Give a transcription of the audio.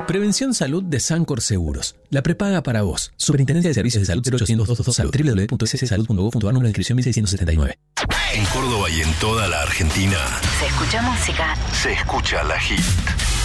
Prevención Salud de Sancor Seguros. La prepaga para vos. Superintendencia de Servicios de Salud 0800 Salud. www.sssalud.gov.ar. Número de inscripción 1679. En Córdoba y en toda la Argentina. Se escucha música. Se escucha La Hit.